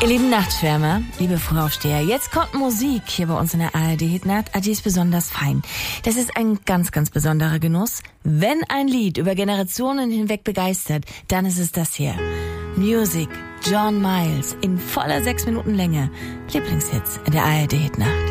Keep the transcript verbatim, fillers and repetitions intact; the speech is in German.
Ihr lieben Nachtschwärmer, liebe Frühaufsteher, jetzt kommt Musik hier bei uns in der A R D-Hitnacht. Die ist besonders fein. Das ist ein ganz, ganz besonderer Genuss. Wenn ein Lied über Generationen hinweg begeistert, dann ist es das hier. Music, John Miles, in voller sechs Minuten Länge. Lieblingshits in der A R D-Hitnacht.